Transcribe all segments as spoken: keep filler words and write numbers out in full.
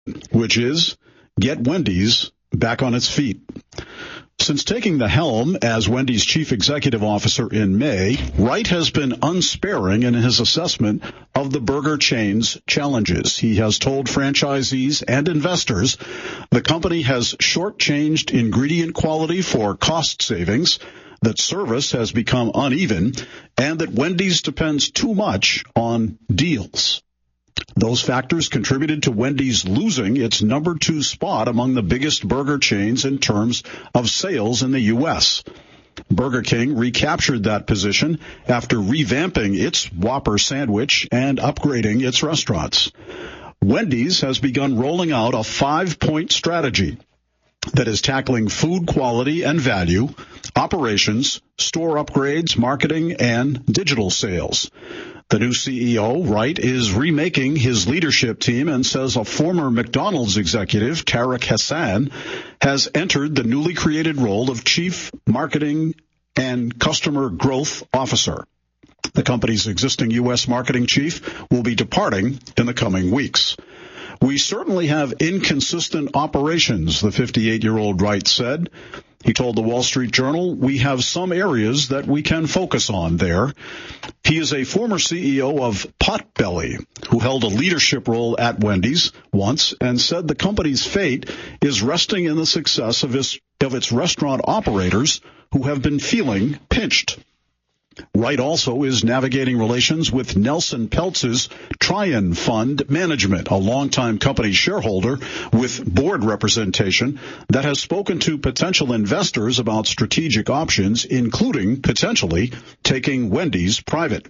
which is get Wendy's back on its feet. Since taking the helm as Wendy's chief executive officer in May, Wright has been unsparing in his assessment of the burger chain's challenges. He has told franchisees and investors the company has shortchanged ingredient quality for cost savings, that service has become uneven, and that Wendy's depends too much on deals. Those factors contributed to Wendy's losing its number two spot among the biggest burger chains in terms of sales in the U S. Burger King recaptured that position after revamping its Whopper sandwich and upgrading its restaurants. Wendy's has begun rolling out a five-point strategy that is tackling food quality and value, operations, store upgrades, marketing, and digital sales. The new C E O, Wright, is remaking his leadership team and says a former McDonald's executive, Tariq Hassan, has entered the newly created role of Chief Marketing and Customer Growth Officer. The company's existing U S marketing chief will be departing in the coming weeks. We certainly have inconsistent operations, the fifty-eight-year-old Wright said. He told the Wall Street Journal, we have some areas that we can focus on there. He is a former C E O of Potbelly, who held a leadership role at Wendy's once and said the company's fate is resting in the success of its, of its restaurant operators who have been feeling pinched. Wright also is navigating relations with Nelson Peltz's Trian Fund Management, a longtime company shareholder with board representation that has spoken to potential investors about strategic options, including potentially taking Wendy's private.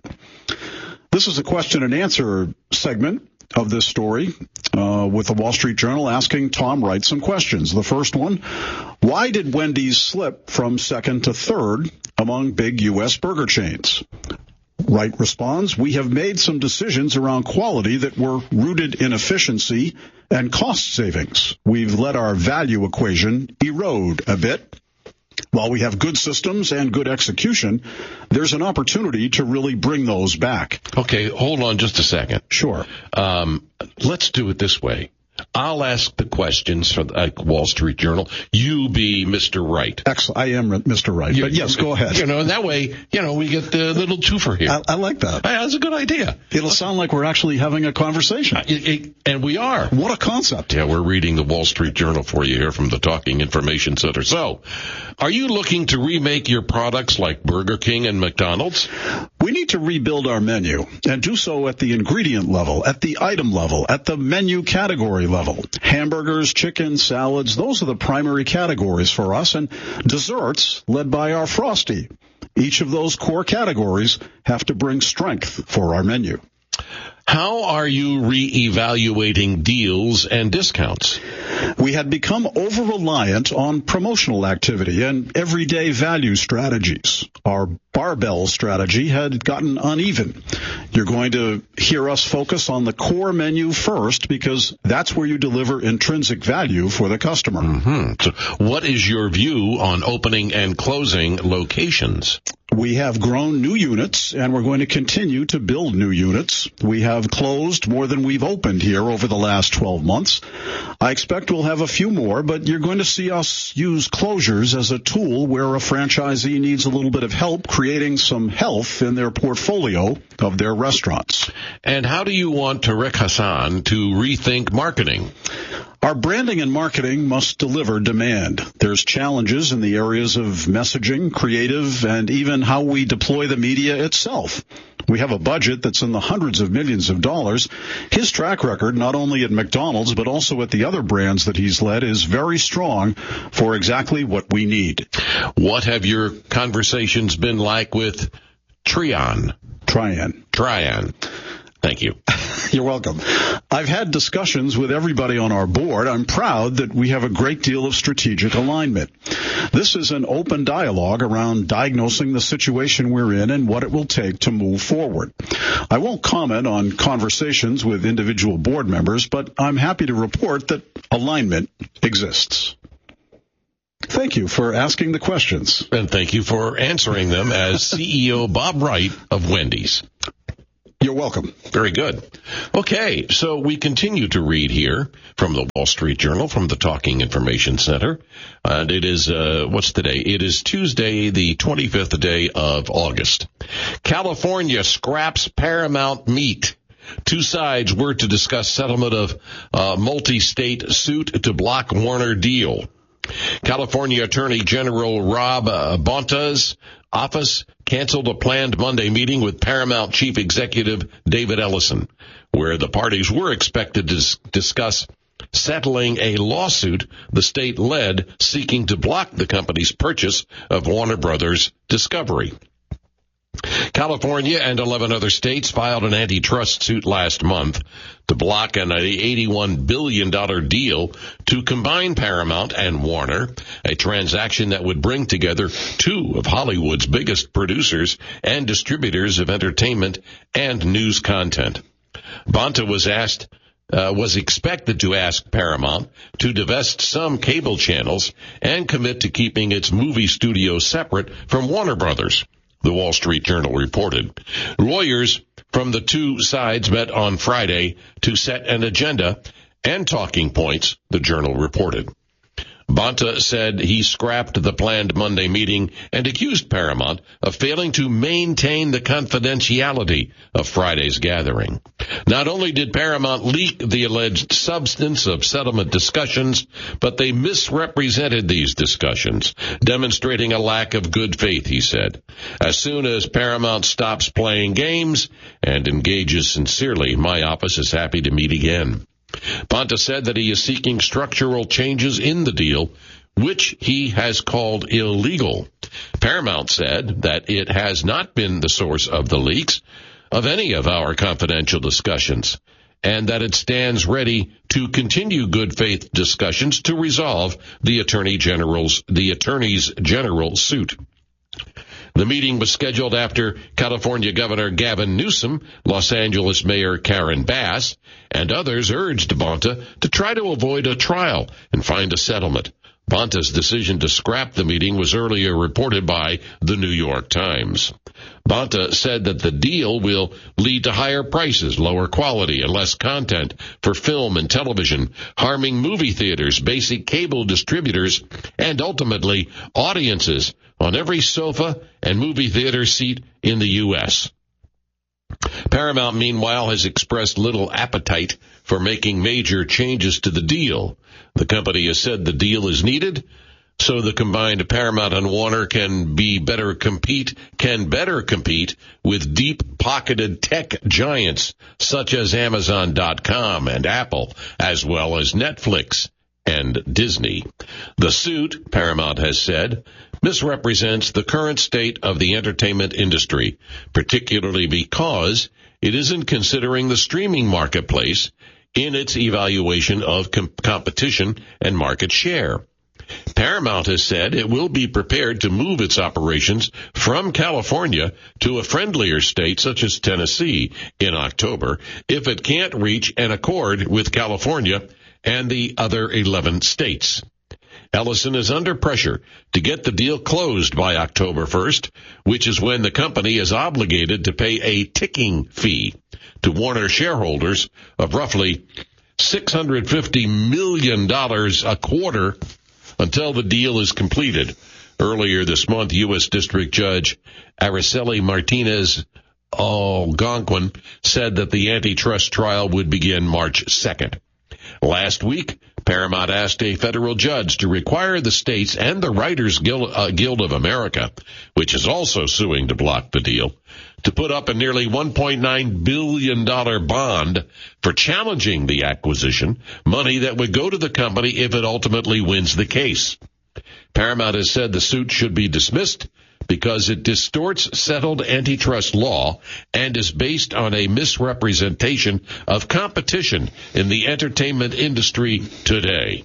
This is a question and answer segment of this story uh, with the Wall Street Journal asking Tom Wright some questions. The first one, why did Wendy's slip from second to third among big U S burger chains? Wright responds, we have made some decisions around quality that were rooted in efficiency and cost savings. We've let our value equation erode a bit. While we have good systems and good execution, there's an opportunity to really bring those back. Okay, hold on just a second. Sure. Um, let's do it this way. I'll ask the questions for the uh, Wall Street Journal. You be Mister Wright. Excellent. I am Mister Wright. You, but yes, go ahead. You know, that way, you know, we get the little twofer here. I, I like that. Hey, that's a good idea. It'll sound like we're actually having a conversation. Uh, it, it, and we are. What a concept. Yeah, we're reading the Wall Street Journal for you here from the Talking Information Center. So, are you looking to remake your products like Burger King and McDonald's? We need to rebuild our menu and do so at the ingredient level, at the item level, at the menu category level. Hamburgers, chicken, salads, those are the primary categories for us, and desserts led by our Frosty. Each of those core categories have to bring strength for our menu. How are you re-evaluating deals and discounts? We had become over-reliant on promotional activity and everyday value strategies. Our barbell strategy had gotten uneven. You're going to hear us focus on the core menu first because that's where you deliver intrinsic value for the customer. Mm-hmm. So what is your view on opening and closing locations? We have grown new units, and we're going to continue to build new units. We have closed more than we've opened here over the last twelve months. I expect we'll have a few more, but you're going to see us use closures as a tool where a franchisee needs a little bit of help creating some health in their portfolio of their restaurants. And how do you want Tariq Hassan to rethink marketing? Our branding and marketing must deliver demand. There's challenges in the areas of messaging, creative, and even how we deploy the media itself. We have a budget that's in the hundreds of millions of dollars. His track record, not only at McDonald's, but also at the other brands that he's led, is very strong for exactly what we need. What have your conversations been like with Trian? Trian. Trian. Thank you. You're welcome. I've had discussions with everybody on our board. I'm proud that we have a great deal of strategic alignment. This is an open dialogue around diagnosing the situation we're in and what it will take to move forward. I won't comment on conversations with individual board members, but I'm happy to report that alignment exists. Thank you for asking the questions. And thank you for answering them as C E O Bob Wright of Wendy's. You're welcome. Very good. Okay, so we continue to read here from the Wall Street Journal, from the Talking Information Center. And it is, uh, what's the day? It is Tuesday, the twenty-fifth day of August. California scraps Paramount meet. Two sides were to discuss settlement of uh, multi-state suit to block Warner deal. California Attorney General Rob uh, Bonta's office canceled a planned Monday meeting with Paramount Chief Executive David Ellison, where the parties were expected to dis- discuss settling a lawsuit the state led seeking to block the company's purchase of Warner Brothers Discovery. California and eleven other states filed an antitrust suit last month to block an eighty-one billion dollars deal to combine Paramount and Warner, a transaction that would bring together two of Hollywood's biggest producers and distributors of entertainment and news content. Bonta was asked Uh, was expected to ask Paramount to divest some cable channels and commit to keeping its movie studio separate from Warner Brothers, the Wall Street Journal reported. Lawyers from the two sides met on Friday to set an agenda and talking points, the Journal reported. Bonta said he scrapped the planned Monday meeting and accused Paramount of failing to maintain the confidentiality of Friday's gathering. Not only did Paramount leak the alleged substance of settlement discussions, but they misrepresented these discussions, demonstrating a lack of good faith, he said. As soon as Paramount stops playing games and engages sincerely, my office is happy to meet again. Bonta said that he is seeking structural changes in the deal, which he has called illegal. Paramount said that it has not been the source of the leaks of any of our confidential discussions, and that it stands ready to continue good faith discussions to resolve the Attorney General's, the Attorney's General suit. The meeting was scheduled after California Governor Gavin Newsom, Los Angeles Mayor Karen Bass, and others urged Bonta to try to avoid a trial and find a settlement. Bonta's decision to scrap the meeting was earlier reported by the New York Times. Bonta said that the deal will lead to higher prices, lower quality, and less content for film and television, harming movie theaters, basic cable distributors, and ultimately audiences on every sofa and movie theater seat in the U S Paramount, meanwhile, has expressed little appetite for making major changes to the deal. The company has said the deal is needed so the combined Paramount and Warner can be better compete, can better compete with deep-pocketed tech giants such as Amazon dot com and Apple, as well as Netflix and Disney. The suit, Paramount has said, misrepresents the current state of the entertainment industry, particularly because it isn't considering the streaming marketplace in its evaluation of com- competition and market share. Paramount has said it will be prepared to move its operations from California to a friendlier state such as Tennessee in October if it can't reach an accord with California and the other eleven states. Ellison is under pressure to get the deal closed by October first, which is when the company is obligated to pay a ticking fee to Warner shareholders of roughly six hundred fifty million dollars a quarter until the deal is completed. Earlier this month, U S District Judge Araceli Martinez Algonquin said that the antitrust trial would begin March second. Last week, Paramount asked a federal judge to require the states and the Writers Guild, uh, Guild of America, which is also suing to block the deal, to put up a nearly one point nine billion dollars bond for challenging the acquisition, money that would go to the company if it ultimately wins the case. Paramount has said the suit should be dismissed because it distorts settled antitrust law and is based on a misrepresentation of competition in the entertainment industry today.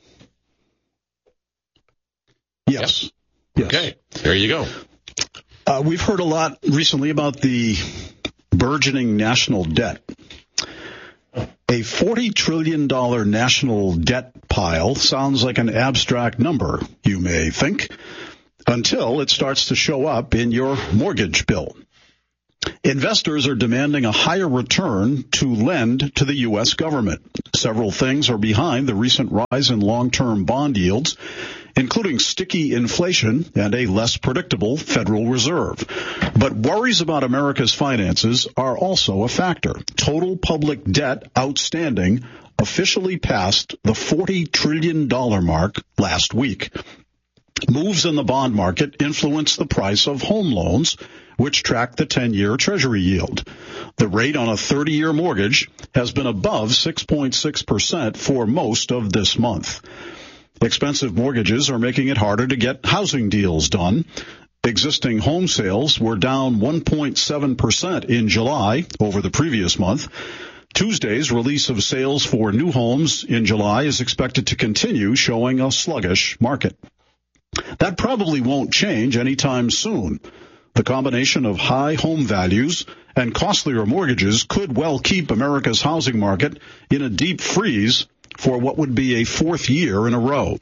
Yes. Yep. Yes. Okay, there you go. Uh, we've heard a lot recently about the burgeoning national debt. A forty trillion dollars national debt pile sounds like an abstract number, you may think, until it starts to show up in your mortgage bill. Investors are demanding a higher return to lend to the U S government. Several things are behind the recent rise in long-term bond yields, including sticky inflation and a less predictable Federal Reserve. But worries about America's finances are also a factor. Total public debt outstanding officially passed the forty trillion dollars mark last week. Moves in the bond market influence the price of home loans, which track the ten-year Treasury yield. The rate on a thirty-year mortgage has been above six point six percent for most of this month. Expensive mortgages are making it harder to get housing deals done. Existing home sales were down one point seven percent in July over the previous month. Tuesday's release of sales for new homes in July is expected to continue showing a sluggish market. That probably won't change anytime soon. The combination of high home values and costlier mortgages could well keep America's housing market in a deep freeze for what would be a fourth year in a row.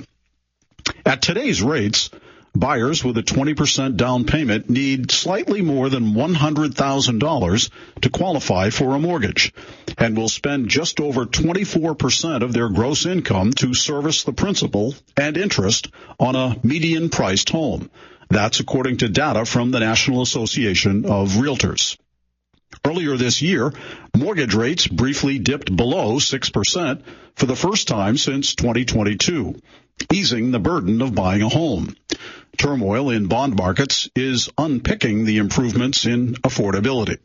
At today's rates, buyers with a twenty percent down payment need slightly more than one hundred thousand dollars to qualify for a mortgage and will spend just over twenty-four percent of their gross income to service the principal and interest on a median-priced home. That's according to data from the National Association of Realtors. Earlier this year, mortgage rates briefly dipped below six percent for the first time since twenty twenty-two, easing the burden of buying a home. Turmoil in bond markets is unpicking the improvements in affordability.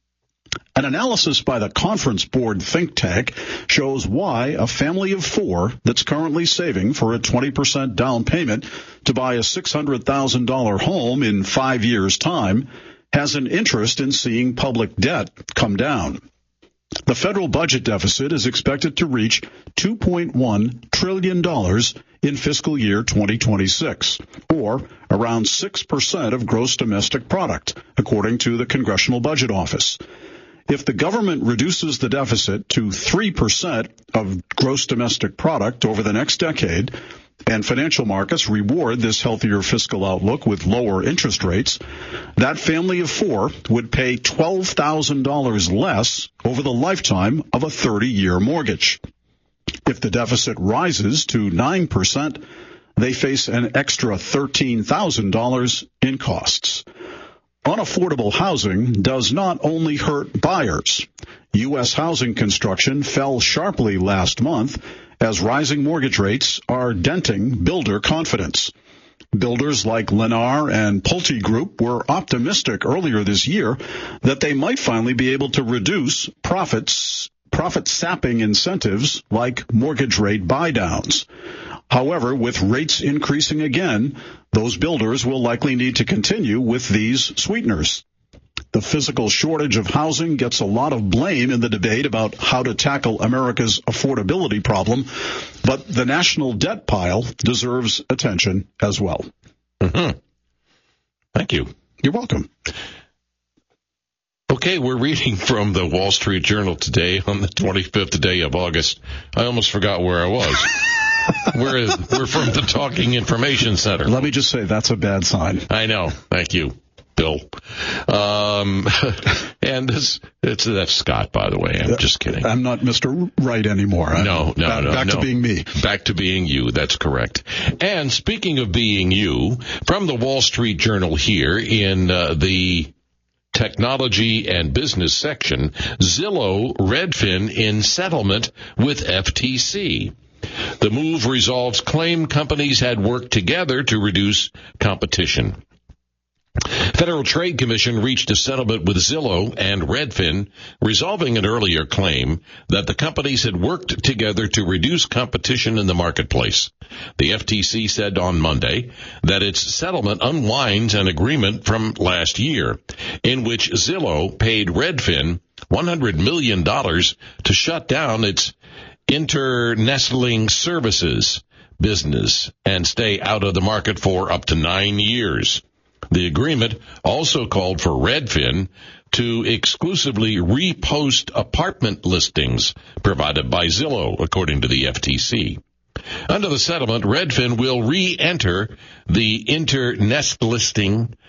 An analysis by the Conference Board think tank shows why a family of four that's currently saving for a twenty percent down payment to buy a six hundred thousand dollars home in five years' time has an interest in seeing public debt come down. The federal budget deficit is expected to reach two point one trillion dollars in fiscal year twenty twenty-six, or around six percent of gross domestic product, according to the Congressional Budget Office. If the government reduces the deficit to three percent of gross domestic product over the next decade, and financial markets reward this healthier fiscal outlook with lower interest rates, that family of four would pay twelve thousand dollars less over the lifetime of a thirty-year mortgage. If the deficit rises to nine percent, they face an extra thirteen thousand dollars in costs. Unaffordable housing does not only hurt buyers. U S housing construction fell sharply last month as rising mortgage rates are denting builder confidence. Builders like Lennar and Pulte Group were optimistic earlier this year that they might finally be able to reduce profits, profit-sapping incentives like mortgage rate buy-downs. However, with rates increasing again, those builders will likely need to continue with these sweeteners. The physical shortage of housing gets a lot of blame in the debate about how to tackle America's affordability problem, but the national debt pile deserves attention as well. Mm-hmm. Thank you. You're welcome. Okay, we're reading from the Wall Street Journal today on the twenty-fifth day of August. I almost forgot where I was. We're, we're from the Talking Information Center. Let me just say, that's a bad sign. I know. Thank you, Bill. Um, and this, it's, that's Scott, by the way. I'm just kidding. I'm not Mister Right anymore. No, no, back, no. Back no. to being me. Back to being you. That's correct. And speaking of being you, from the Wall Street Journal here in uh, the Technology and Business section, Zillow, Redfin in settlement with F T C. The move resolves claim companies had worked together to reduce competition. Federal Trade Commission reached a settlement with Zillow and Redfin, resolving an earlier claim that the companies had worked together to reduce competition in the marketplace. The F T C said on Monday that its settlement unwinds an agreement from last year in which Zillow paid Redfin one hundred million dollars to shut down its internestling services business and stay out of the market for up to nine years. The agreement also called for Redfin to exclusively repost apartment listings provided by Zillow, according to the F T C. Under the settlement, Redfin will re-enter the internest listing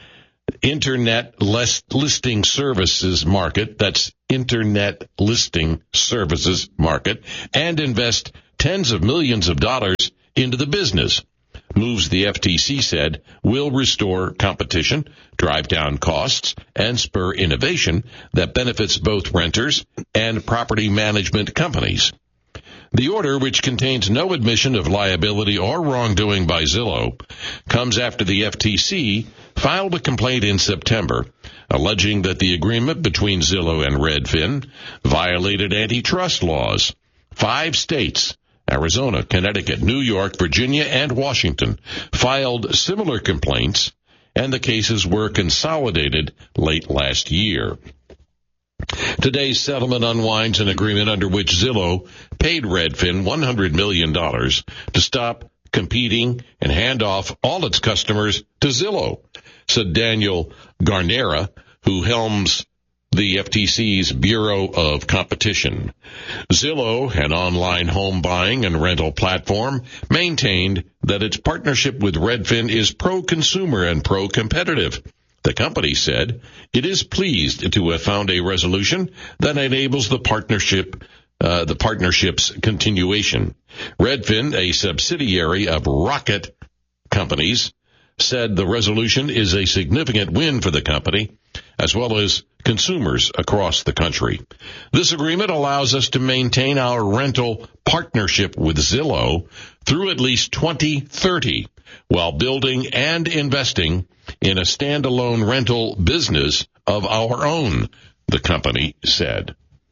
internet list, listing services market, that's internet listing services market, and invest tens of millions of dollars into the business. Moves, the F T C said, will restore competition, drive down costs, and spur innovation that benefits both renters and property management companies. The order, which contains no admission of liability or wrongdoing by Zillow, comes after the F T C filed a complaint in September alleging that the agreement between Zillow and Redfin violated antitrust laws. Five states, Arizona, Connecticut, New York, Virginia, and Washington, filed similar complaints, and the cases were consolidated late last year. Today's settlement unwinds an agreement under which Zillow paid Redfin one hundred million dollars to stop competing and hand off all its customers to Zillow, said Daniel Garnera, who helms the F T C's Bureau of Competition. Zillow, an online home buying and rental platform, maintained that its partnership with Redfin is pro-consumer and pro-competitive. The company said it is pleased to have found a resolution that enables the partnership, uh, the partnership's continuation. Redfin, a subsidiary of Rocket Companies, said the resolution is a significant win for the company, as well as consumers across the country. This agreement allows us to maintain our rental partnership with Zillow through at least twenty thirty, while building and investing in a standalone rental business of our own, the company said.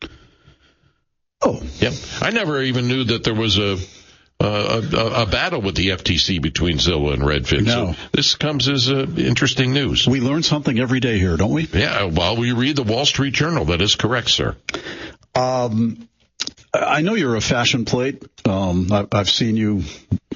Oh. Yep. I never even knew that there was a Uh, a, a battle with the F T C between Zillow and Redfin. No. So this comes as uh, interesting news. We learn something every day here, don't we? Yeah, while we read the Wall Street Journal. That is correct, sir. Um, I know you're a fashion plate. Um, I, I've seen you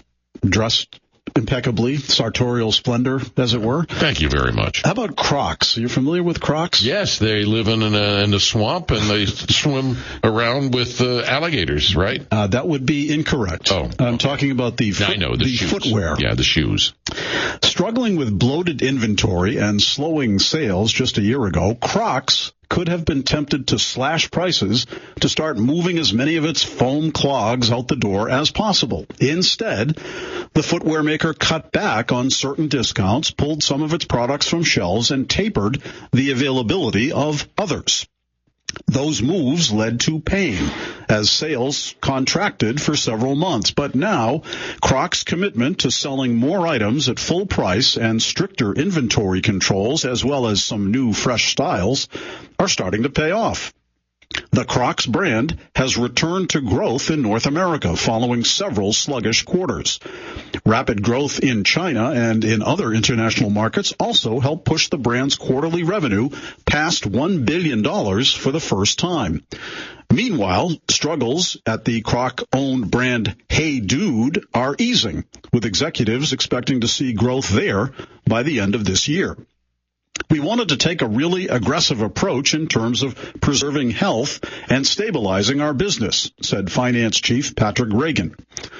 dressed impeccably, sartorial splendor, as it were. Thank you very much. How about Crocs? Are you familiar with Crocs? Yes, they live in a, in a swamp and they swim around with uh, alligators, right? Uh, that would be incorrect. Oh. I'm talking about the, foot, I know, the, the shoes. footwear. Yeah, the shoes. Struggling with bloated inventory and slowing sales just a year ago, Crocs could have been tempted to slash prices to start moving as many of its foam clogs out the door as possible. Instead, the footwear maker cut back on certain discounts, pulled some of its products from shelves, and tapered the availability of others. Those moves led to pain as sales contracted for several months. But now, Crocs' commitment to selling more items at full price and stricter inventory controls, as well as some new fresh styles, are starting to pay off. The Crocs brand has returned to growth in North America following several sluggish quarters. Rapid growth in China and in other international markets also helped push the brand's quarterly revenue past one billion dollars for the first time. Meanwhile, struggles at the Croc-owned brand Hey Dude are easing, with executives expecting to see growth there by the end of this year. We wanted to take a really aggressive approach in terms of preserving health and stabilizing our business, said Finance Chief Patrick Reagan.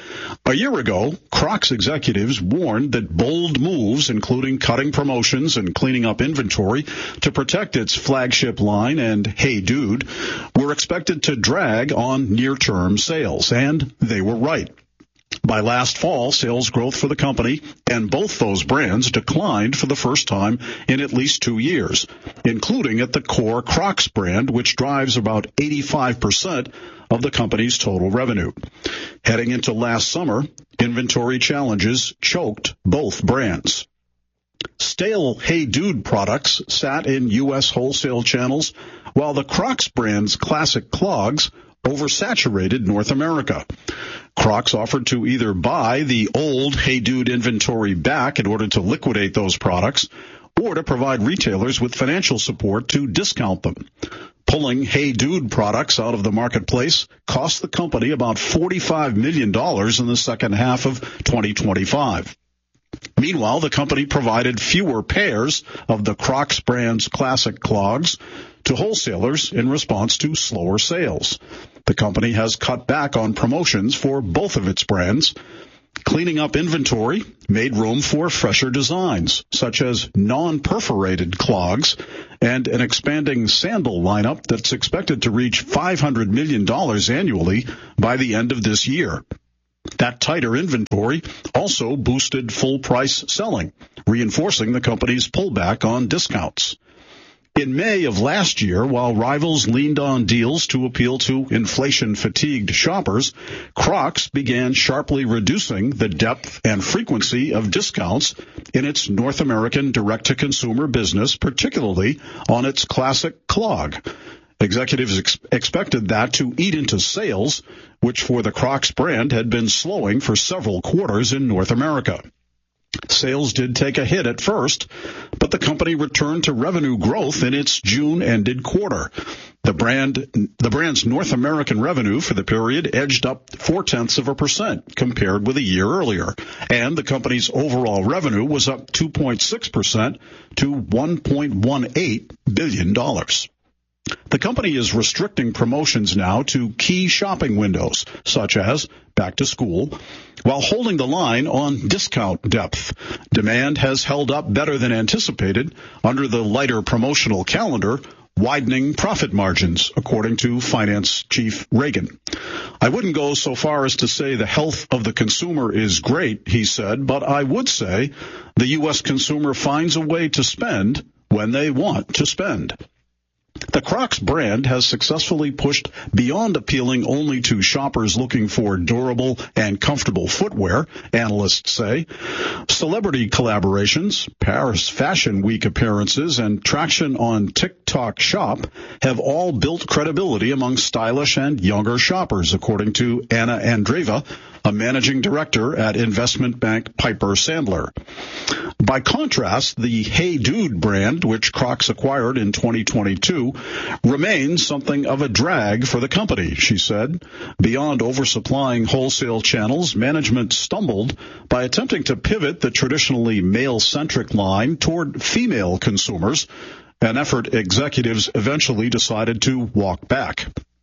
A year ago, Crocs executives warned that bold moves, including cutting promotions and cleaning up inventory to protect its flagship line and Hey Dude, were expected to drag on near-term sales, and they were right. By last fall, sales growth for the company and both those brands declined for the first time in at least two years, including at the core Crocs brand, which drives about eighty-five percent of the company's total revenue. Heading into last summer, inventory challenges choked both brands. Stale Hey Dude products sat in U S wholesale channels, while the Crocs brand's classic clogs oversaturated North America. Crocs offered to either buy the old Hey Dude inventory back in order to liquidate those products, or to provide retailers with financial support to discount them. Pulling Hey Dude products out of the marketplace cost the company about forty-five million dollars in the second half of twenty twenty-five. Meanwhile, the company provided fewer pairs of the Crocs brand's classic clogs to wholesalers in response to slower sales. The company has cut back on promotions for both of its brands. Cleaning up inventory made room for fresher designs, such as non-perforated clogs and an expanding sandal lineup that's expected to reach five hundred million dollars annually by the end of this year. That tighter inventory also boosted full-price selling, reinforcing the company's pullback on discounts. In May of last year, while rivals leaned on deals to appeal to inflation-fatigued shoppers, Crocs began sharply reducing the depth and frequency of discounts in its North American direct-to-consumer business, particularly on its classic clog. Executives ex- expected that to eat into sales, which for the Crocs brand had been slowing for several quarters in North America. Sales did take a hit at first, but the company returned to revenue growth in its June-ended quarter. The brand, the brand's North American revenue for the period edged up four-tenths of a percent compared with a year earlier, and the company's overall revenue was up two point six percent to one point one eight billion dollars. The company is restricting promotions now to key shopping windows, such as back to school, while holding the line on discount depth. Demand has held up better than anticipated under the lighter promotional calendar, widening profit margins, according to Finance Chief Reagan. I wouldn't go so far as to say the health of the consumer is great, he said, but I would say the U S consumer finds a way to spend when they want to spend. The Crocs brand has successfully pushed beyond appealing only to shoppers looking for durable and comfortable footwear, analysts say. Celebrity collaborations, Paris Fashion Week appearances, and traction on TikTok Shop have all built credibility among stylish and younger shoppers, according to Anna Andreeva, a managing director at investment bank Piper Sandler. By contrast, the Hey Dude brand, which Crocs acquired in twenty twenty-two, remains something of a drag for the company, she said. Beyond oversupplying wholesale channels, management stumbled by attempting to pivot the traditionally male-centric line toward female consumers, an effort executives eventually decided to walk back.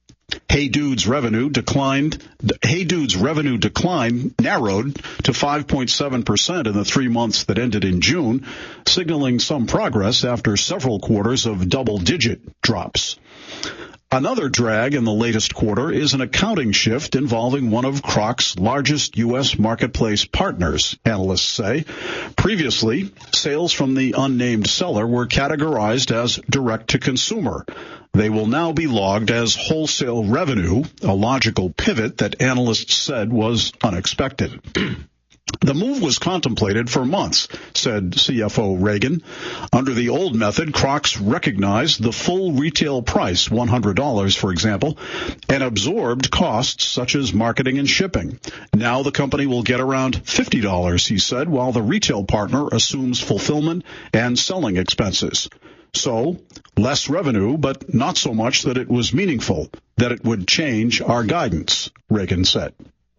Hey Dude's revenue declined. Hey Dude's revenue decline narrowed to five point seven percent in the three months that ended in June, signaling some progress after several quarters of double-digit drops. Another drag in the latest quarter is an accounting shift involving one of Crocs' largest U S marketplace partners, analysts say. Previously, sales from the unnamed seller were categorized as direct-to-consumer. They will now be logged as wholesale revenue, a logical pivot that analysts said was unexpected. The move was contemplated for months, said C F O Reagan. Under the old method, Crocs recognized the full retail price, one hundred dollars for example, and absorbed costs such as marketing and shipping. Now the company will get around fifty dollars, he said, while the retail partner assumes fulfillment and selling expenses. So, less revenue, but not so much that it was meaningful, that it would change our guidance, Reagan said.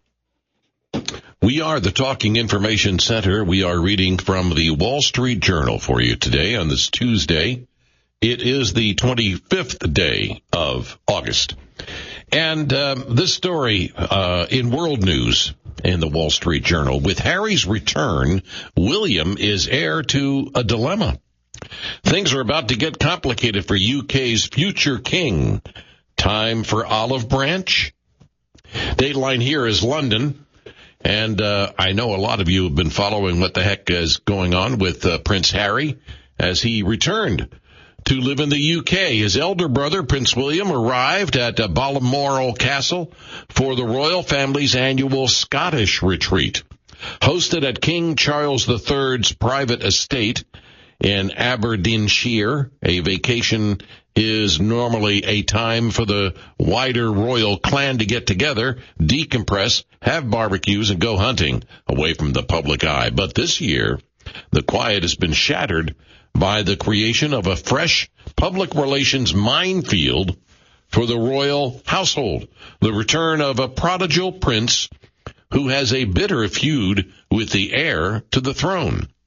We are the Talking Information Center. We are reading from the Wall Street Journal for you today on this Tuesday. It is the twenty-fifth day of August. And um, this story uh, in world news in the Wall Street Journal. With Harry's return, William is heir to a dilemma. Things are about to get complicated for U K's future king. Time for Olive Branch? Dateline here is London. And uh, I know a lot of you have been following what the heck is going on with uh, Prince Harry as he returned to live in the U K. His elder brother, Prince William, arrived at uh, Balmoral Castle for the royal family's annual Scottish retreat. Hosted at King Charles the Third's private estate in Aberdeenshire, a vacation is normally a time for the wider royal clan to get together, decompress, have barbecues, and go hunting away from the public eye. But this year, the quiet has been shattered by the creation of a fresh public relations minefield for the royal household, the return of a prodigal prince who has a bitter feud with the heir to the throne.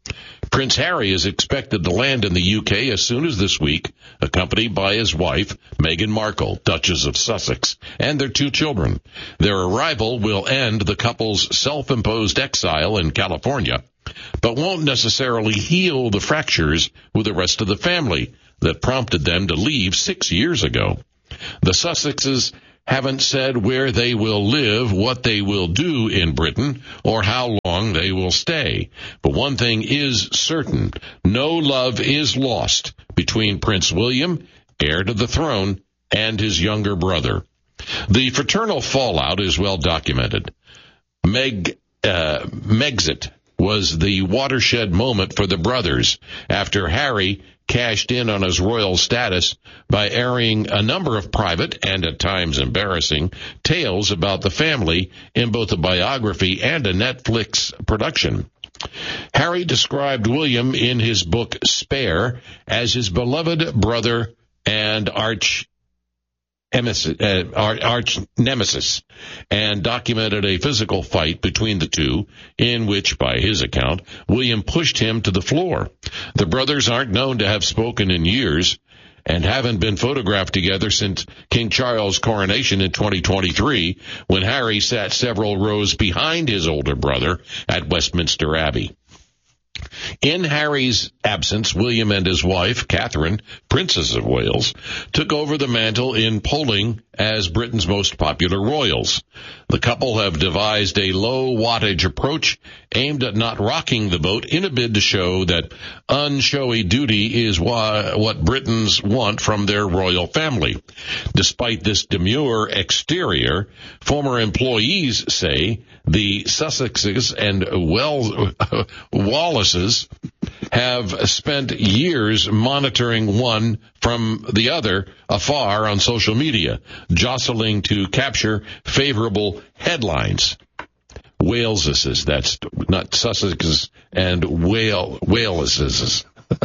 Prince Harry is expected to land in the U K as soon as this week, accompanied by his wife, Meghan Markle, Duchess of Sussex, and their two children. Their arrival will end the couple's self-imposed exile in California, but won't necessarily heal the fractures with the rest of the family that prompted them to leave six years ago. The Sussexes haven't said where they will live, what they will do in Britain, or how long they will stay. But one thing is certain: no love is lost between Prince William, heir to the throne, and his younger brother. The fraternal fallout is well documented. Meg, uh, Megxit was the watershed moment for the brothers after Harry cashed in on his royal status by airing a number of private and at times embarrassing tales about the family in both a biography and a Netflix production. Harry described William in his book Spare as his beloved brother and arch Nemesis, uh, arch nemesis, and documented a physical fight between the two in which, by his account, William pushed him to the floor. The brothers aren't known to have spoken in years and haven't been photographed together since King Charles' coronation in twenty twenty-three, when Harry sat several rows behind his older brother at Westminster Abbey. In Harry's absence, William and his wife, Catherine, Princess of Wales, took over the mantle in polling as Britain's most popular royals. The couple have devised a low-wattage approach aimed at not rocking the boat in a bid to show that unshowy duty is wha- what Britons want from their royal family. Despite this demure exterior, former employees say the Sussexes and well, Wallaces have spent years monitoring one from the other afar on social media, jostling to capture favorable headlines. Waleses, that's not Sussexes and Wale, Waleses.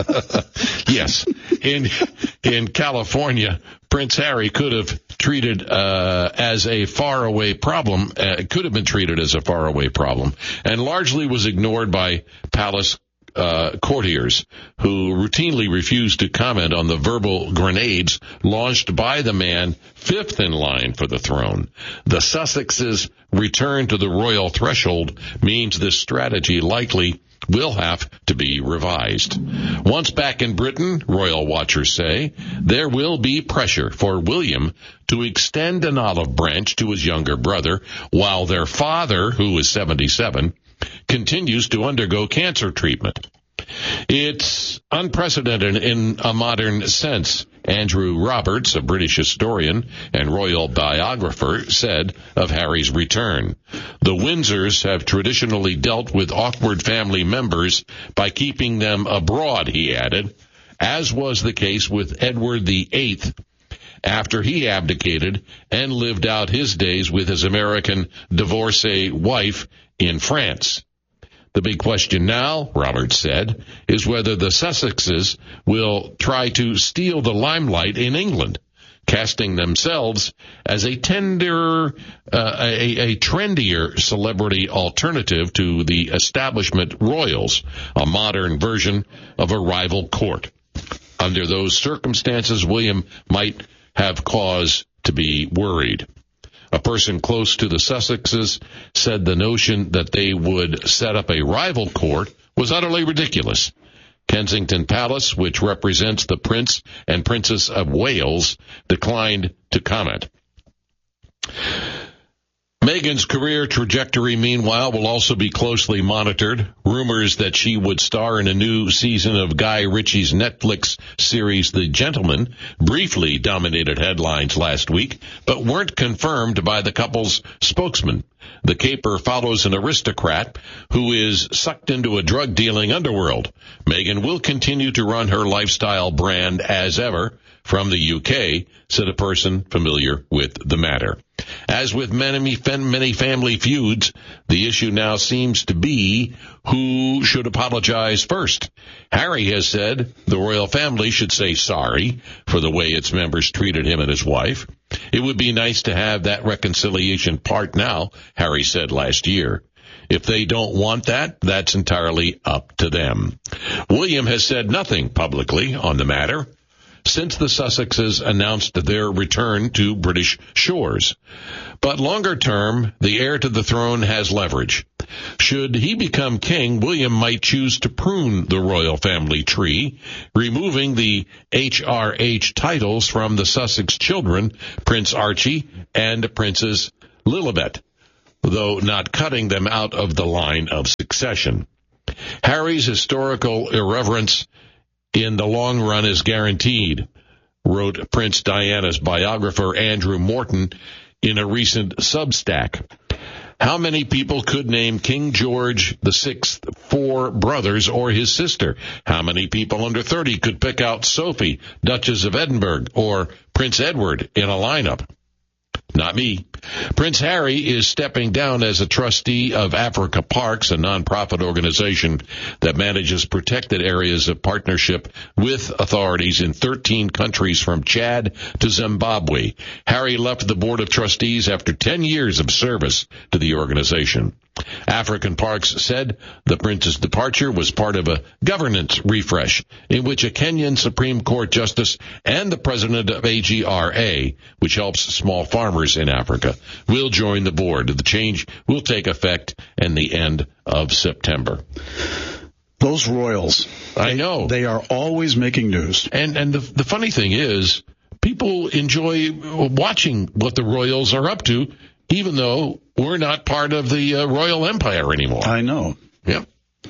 Yes, in in California, Prince Harry could have treated uh, as a faraway problem. Uh, could have been treated as a faraway problem, and largely was ignored by palace uh, courtiers who routinely refused to comment on the verbal grenades launched by the man fifth in line for the throne. The Sussexes' return to the royal threshold means this strategy likely will have to be revised. Once back in Britain, royal watchers say, there will be pressure for William to extend an olive branch to his younger brother, while their father, who is seventy-seven, continues to undergo cancer treatment. It's unprecedented in a modern sense, Andrew Roberts, a British historian and royal biographer, said of Harry's return. The Windsors have traditionally dealt with awkward family members by keeping them abroad, he added, as was the case with Edward the Eighth after he abdicated and lived out his days with his American divorcee wife in France. The big question now, Roberts said, is whether the Sussexes will try to steal the limelight in England, casting themselves as a tender, uh, a, a trendier celebrity alternative to the establishment royals, a modern version of a rival court. Under those circumstances, William might have cause to be worried. A person close to the Sussexes said the notion that they would set up a rival court was utterly ridiculous. Kensington Palace, which represents the Prince and Princess of Wales, declined to comment. Meghan's career trajectory, meanwhile, will also be closely monitored. Rumors that she would star in a new season of Guy Ritchie's Netflix series The Gentleman briefly dominated headlines last week, but weren't confirmed by the couple's spokesman. The caper follows an aristocrat who is sucked into a drug-dealing underworld. Meghan will continue to run her lifestyle brand as ever from the U K, said a person familiar with the matter. As with many, many family feuds, the issue now seems to be who should apologize first. Harry has said the royal family should say sorry for the way its members treated him and his wife. It would be nice to have that reconciliation part now, Harry said last year. If they don't want that, that's entirely up to them. William has said nothing publicly on the matter since the Sussexes announced their return to British shores. But longer term, the heir to the throne has leverage. Should he become king, William might choose to prune the royal family tree, removing the H R H titles from the Sussex children, Prince Archie and Princess Lilibet, though not cutting them out of the line of succession. Harry's historical irreverence in the long run is guaranteed, wrote Prince Diana's biographer Andrew Morton in a recent Substack. How many people could name King George the Sixth four brothers or his sister? How many people under thirty could pick out Sophie, Duchess of Edinburgh, or Prince Edward in a lineup? Not me. Prince Harry is stepping down as a trustee of Africa Parks, a nonprofit organization that manages protected areas of partnership with authorities in thirteen countries from Chad to Zimbabwe. Harry left the board of trustees after ten years of service to the organization. African Parks said the prince's departure was part of a governance refresh in which a Kenyan Supreme Court justice and the president of A G R A, which helps small farmers in Africa, will join the board. The change will take effect in the end of September. Those royals. I know. They are always making news. And and the, the funny thing is, people enjoy watching what the royals are up to, even though we're not part of the uh, royal empire anymore. I know. Yep.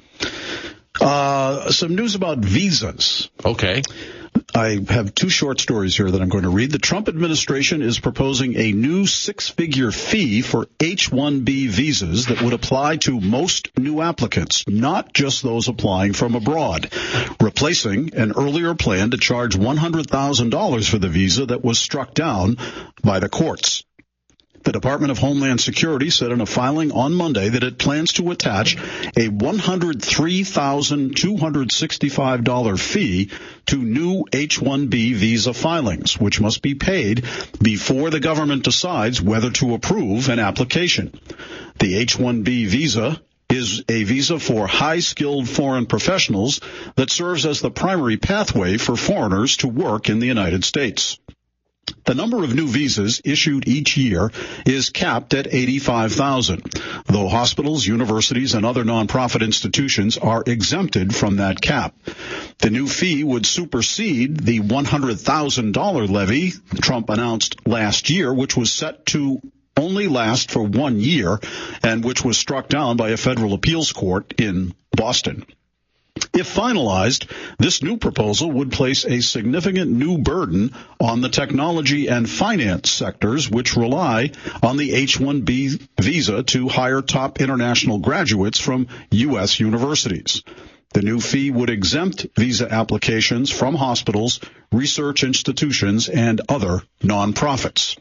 Uh, some news about visas. Okay. I have two short stories here that I'm going to read. The Trump administration is proposing a new six-figure fee for H one B visas that would apply to most new applicants, not just those applying from abroad, replacing an earlier plan to charge one hundred thousand dollars for the visa that was struck down by the courts. The Department of Homeland Security said in a filing on Monday that it plans to attach a one hundred three thousand two hundred sixty-five dollars fee to new H one B visa filings, which must be paid before the government decides whether to approve an application. The H one B visa is a visa for high-skilled foreign professionals that serves as the primary pathway for foreigners to work in the United States. The number of new visas issued each year is capped at eighty-five thousand, though hospitals, universities, and other nonprofit institutions are exempted from that cap. The new fee would supersede the one hundred thousand dollars levy Trump announced last year, which was set to only last for one year and which was struck down by a federal appeals court in Boston. If finalized, this new proposal would place a significant new burden on the technology and finance sectors, which rely on the H one B visa to hire top international graduates from U S universities. The new fee would exempt visa applications from hospitals, research institutions, and other nonprofits.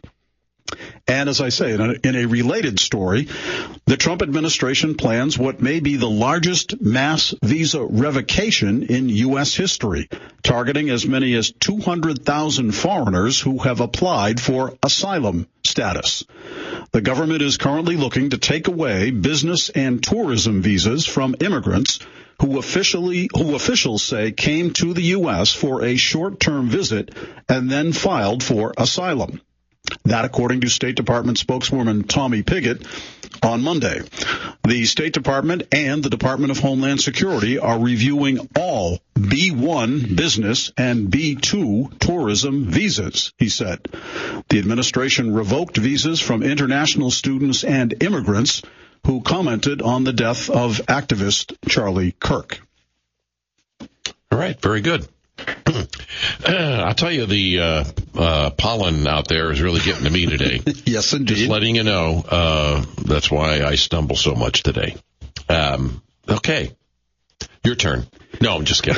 And as I say, in a, in a related story, the Trump administration plans what may be the largest mass visa revocation in U S history, targeting as many as two hundred thousand foreigners who have applied for asylum status. The government is currently looking to take away business and tourism visas from immigrants who officially who officials say came to the U S for a short-term visit and then filed for asylum. That, according to State Department spokeswoman Tommy Pigott on Monday. The State Department and the Department of Homeland Security are reviewing all B one business and B two tourism visas, he said. The administration revoked visas from international students and immigrants who commented on the death of activist Charlie Kirk. All right, very good. I'll tell you, the uh, uh, pollen out there is really getting to me today. Yes, indeed. Just letting you know. Uh, that's why I stumble so much today. Um, okay. Your turn. No, I'm just kidding.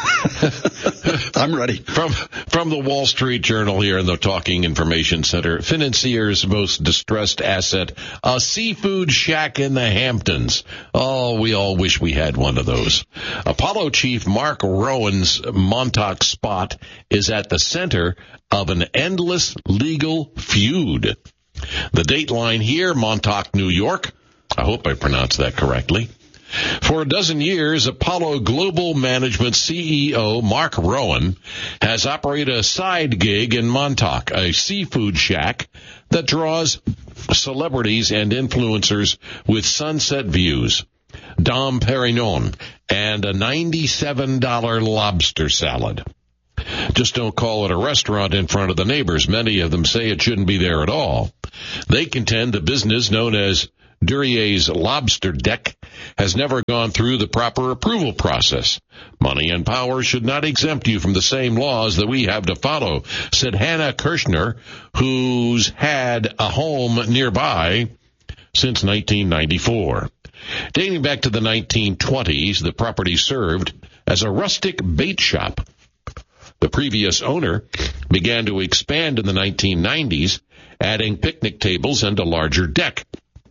I'm ready. From from the Wall Street Journal here in the Talking Information Center, financiers' most distressed asset, a seafood shack in the Hamptons. Oh, we all wish we had one of those. Apollo chief Mark Rowan's Montauk spot is at the center of an endless legal feud. The dateline here, Montauk, New York. I hope I pronounced that correctly. For a dozen years, Apollo Global Management C E O Mark Rowan has operated a side gig in Montauk, a seafood shack that draws celebrities and influencers with sunset views, Dom Perignon, and a ninety-seven dollars lobster salad. Just don't call it a restaurant in front of the neighbors. Many of them say it shouldn't be there at all. They contend the business known as Duryea's Lobster Deck has never gone through the proper approval process. Money and power should not exempt you from the same laws that we have to follow, said Hannah Kirshner, who's had a home nearby since nineteen ninety-four. Dating back to the nineteen twenties, the property served as a rustic bait shop. The previous owner began to expand in the nineteen nineties, adding picnic tables and a larger deck.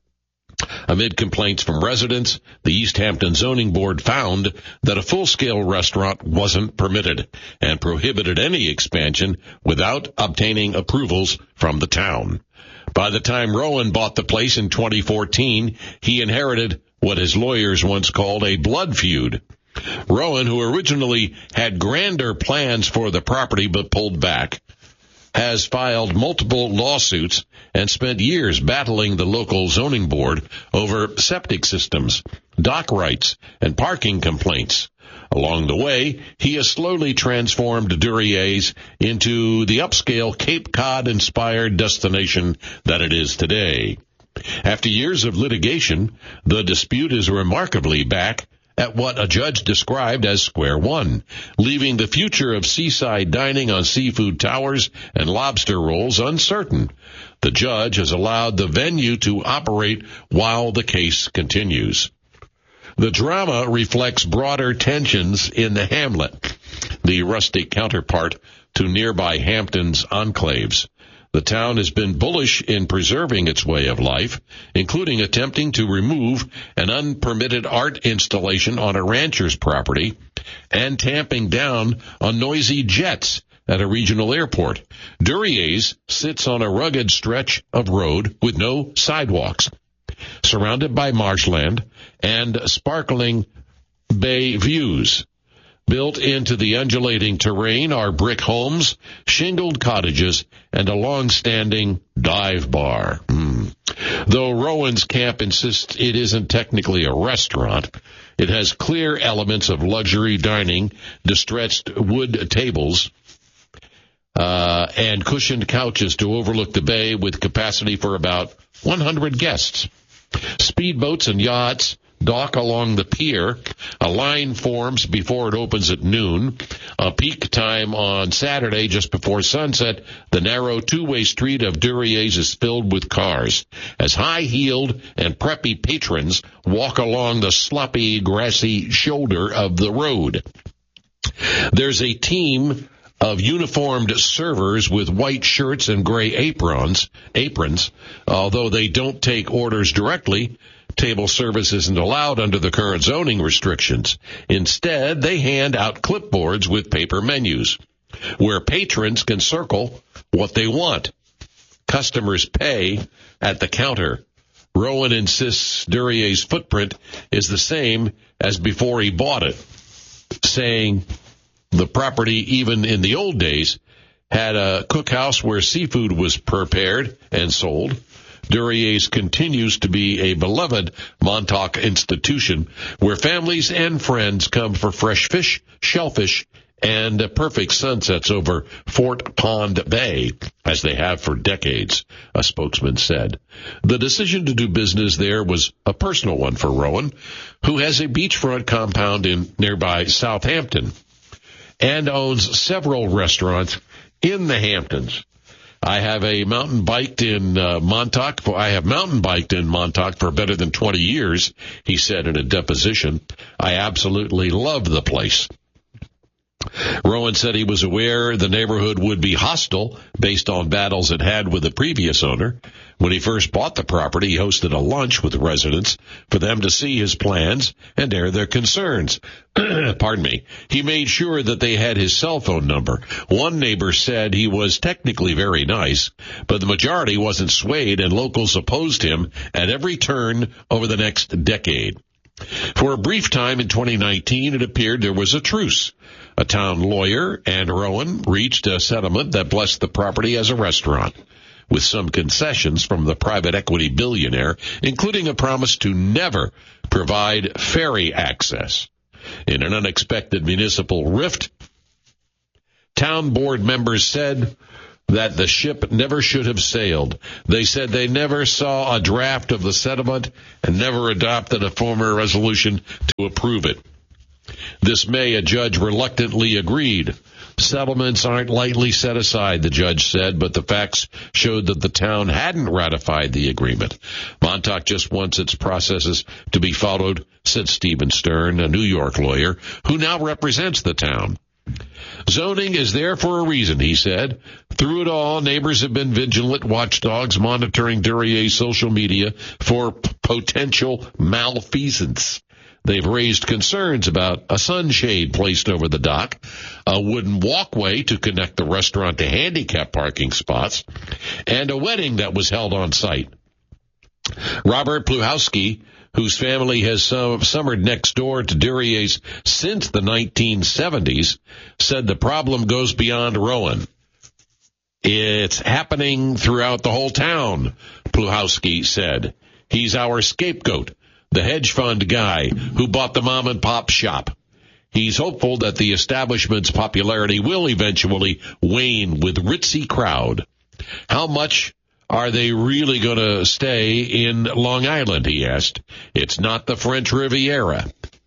Amid complaints from residents, the East Hampton Zoning Board found that a full-scale restaurant wasn't permitted and prohibited any expansion without obtaining approvals from the town. By the time Rowan bought the place in twenty fourteen, he inherited what his lawyers once called a blood feud. Rowan, who originally had grander plans for the property but pulled back, has filed multiple lawsuits and spent years battling the local zoning board over septic systems, dock rights, and parking complaints. Along the way, he has slowly transformed Duryea's into the upscale Cape Cod-inspired destination that it is today. After years of litigation, the dispute is remarkably back at what a judge described as square one, leaving the future of seaside dining on seafood towers and lobster rolls uncertain. The judge has allowed the venue to operate while the case continues. The drama reflects broader tensions in the hamlet, the rustic counterpart to nearby Hampton's enclaves. The town has been bullish in preserving its way of life, including attempting to remove an unpermitted art installation on a rancher's property and tamping down on noisy jets at a regional airport. Duryea's sits on a rugged stretch of road with no sidewalks, surrounded by marshland and sparkling bay views. Built into the undulating terrain are brick homes, shingled cottages, and a long-standing dive bar. Mm. Though Rowan's Camp insists it isn't technically a restaurant, it has clear elements of luxury dining, distressed wood tables, uh, and cushioned couches to overlook the bay with capacity for about one hundred guests. Speedboats and yachts dock along the pier. A line forms before it opens at noon. A peak time on Saturday just before sunset, the narrow two-way street of Duryea's is filled with cars as high-heeled and preppy patrons walk along the sloppy, grassy shoulder of the road. There's a team of uniformed servers with white shirts and gray aprons, aprons, although they don't take orders directly. Table service isn't allowed under the current zoning restrictions. Instead, they hand out clipboards with paper menus, where patrons can circle what they want. Customers pay at the counter. Rowan insists Duryea's footprint is the same as before he bought it, saying the property, even in the old days, had a cookhouse where seafood was prepared and sold. Duryea's continues to be a beloved Montauk institution where families and friends come for fresh fish, shellfish, and perfect sunsets over Fort Pond Bay, as they have for decades, a spokesman said. The decision to do business there was a personal one for Rowan, who has a beachfront compound in nearby Southampton and owns several restaurants in the Hamptons. I have a mountain biked in uh, Montauk. For, I have mountain biked in Montauk for better than twenty years, he said in a deposition. I absolutely love the place. Rowan said he was aware the neighborhood would be hostile based on battles it had with the previous owner. When he first bought the property, he hosted a lunch with the residents for them to see his plans and air their concerns. Pardon me. He made sure that they had his cell phone number. One neighbor said he was technically very nice, but the majority wasn't swayed, and locals opposed him at every turn over the next decade. For a brief time in twenty nineteen, it appeared there was a truce. A town lawyer and Rowan reached a settlement that blessed the property as a restaurant, with some concessions from the private equity billionaire, including a promise to never provide ferry access. In an unexpected municipal rift, town board members said that the ship never should have sailed. They said they never saw a draft of the settlement and never adopted a formal resolution to approve it. This May, a judge reluctantly agreed. Settlements aren't lightly set aside, the judge said, but the facts showed that the town hadn't ratified the agreement. Montauk just wants its processes to be followed, said Stephen Stern, a New York lawyer who now represents the town. Zoning is there for a reason, he said. Through it all, neighbors have been vigilant watchdogs monitoring Duryea's social media for p- potential malfeasance. They've raised concerns about a sunshade placed over the dock, a wooden walkway to connect the restaurant to handicap parking spots, and a wedding that was held on site. Robert Pluhowski, whose family has summered next door to Duryea's since the nineteen seventies, said the problem goes beyond Rowan. It's happening throughout the whole town, Pluhowski said. He's our scapegoat, the hedge fund guy who bought the mom and pop shop. He's hopeful that the establishment's popularity will eventually wane with ritzy crowd. How much are they really going to stay in Long Island, he asked. It's not the French Riviera.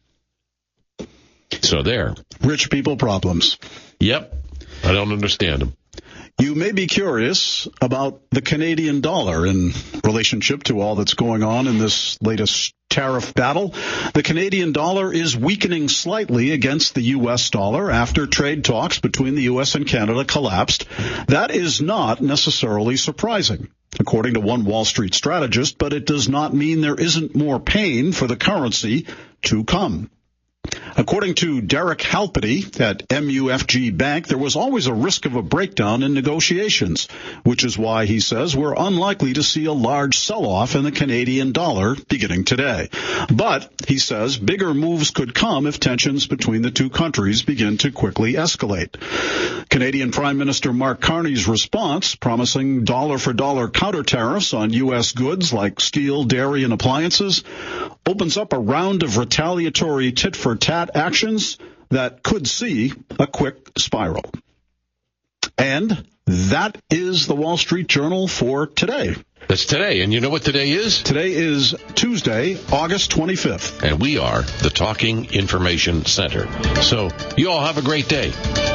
So there. Rich people problems. Yep. I don't understand them. You may be curious about the Canadian dollar in relationship to all that's going on in this latest tariff battle. The Canadian dollar is weakening slightly against the U S dollar after trade talks between the U S and Canada collapsed. That is not necessarily surprising, according to one Wall Street strategist, but it does not mean there isn't more pain for the currency to come. According to Derek Halpity at M U F G Bank, there was always a risk of a breakdown in negotiations, which is why he says we're unlikely to see a large sell-off in the Canadian dollar beginning today. But, he says, bigger moves could come if tensions between the two countries begin to quickly escalate. Canadian Prime Minister Mark Carney's response, promising dollar-for-dollar counter tariffs on U S goods like steel, dairy, and appliances, opens up a round of retaliatory tit-for-tat actions that could see a quick spiral. And that is the Wall Street Journal for today. That's today. And you know what today is? Today is Tuesday, August twenty-fifth. And we are the Talking Information Center. So you all have a great day.